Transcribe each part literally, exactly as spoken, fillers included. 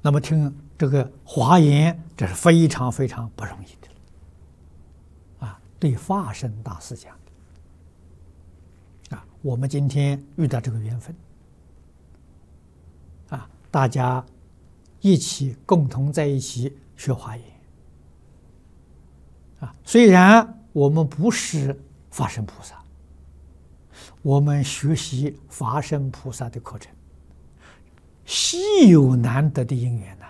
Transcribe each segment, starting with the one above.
那么听这个华严，这是非常非常不容易的啊！对法身大师讲的啊，我们今天遇到这个缘分啊，大家一起共同在一起学华严啊。虽然我们不是法身菩萨，我们学习法身菩萨的课程，稀有难得的因缘呐！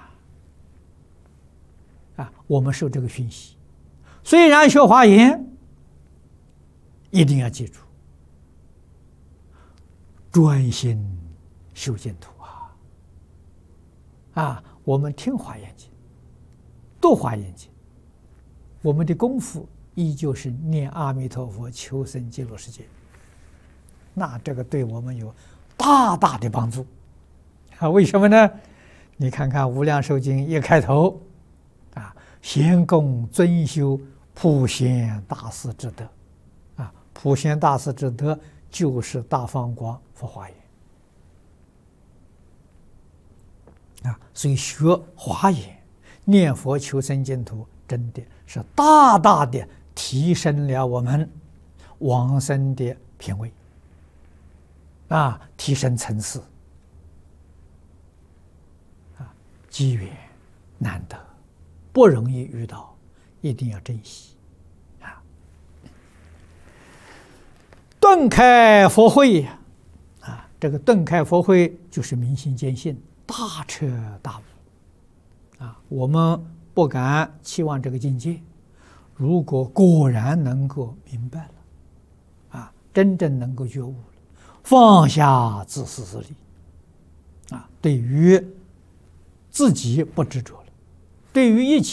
啊，我们受这个熏习，虽然学华严，一定要记住，专心修净土啊！啊，我们听华严经，读华严经，我们的功夫依旧是念阿弥陀佛，求生极乐世界。那这个对我们有大大的帮助啊！为什么呢？你看看《无量寿经》一开头啊，先供尊修普贤大士之德啊，普贤大士之德就是大方广佛华严啊，所以学华严、念佛求生净土，真的是大大的提升了我们往生的品位。啊，提升层次，啊，机缘难得，不容易遇到，一定要珍惜，啊！顿开佛慧，啊，这个顿开佛慧就是明心见性，大彻大悟，啊，我们不敢期望这个境界，如果果然能够明白了，啊，真正能够觉悟了。放下自私自利，啊，对于自己不执着了，对于一切